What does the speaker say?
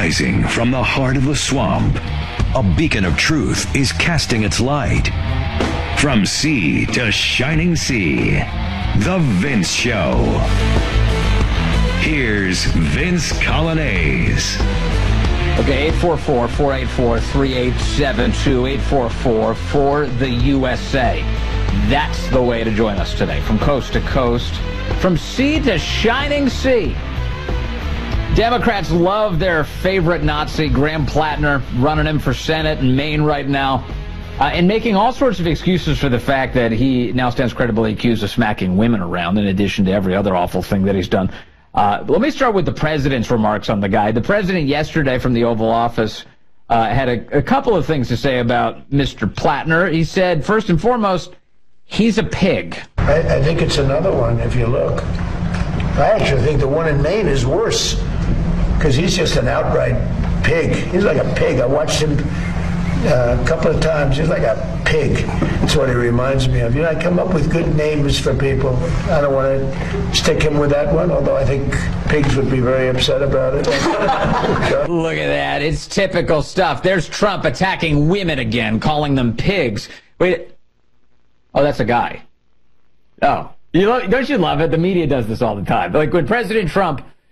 Rising from the heart of the swamp, a beacon of truth is casting its light. From sea to shining sea, The Vince Show. Here's Vince Coglianese. Okay, 844-484-3872, 844 for the USA. That's the way to join us today, from coast to coast, from sea to shining sea. Democrats love their favorite Nazi, Graham Plattner, running him for Senate in Maine right now, and making all sorts of excuses for the fact that he now stands credibly accused of smacking women around, in addition to every other awful thing that he's done. Let me start with the president's remarks on the guy. The president yesterday from the Oval Office had a couple of things to say about Mr. Plattner. He said, first and foremost, he's a pig. I think it's another one, if you look. I actually think the one in Maine is worse, because he's just an outright pig. He's like a pig. I watched him a couple of times. He's like a pig. That's what he reminds me of. You know, I come up with good names for people. I don't want to stick him with that one, although I think pigs would be very upset about it. Look at that. It's typical stuff. There's Trump attacking women again, calling them pigs. Wait. Oh, that's a guy. Oh. Don't you love it? The media does this all the time. Like when President Trump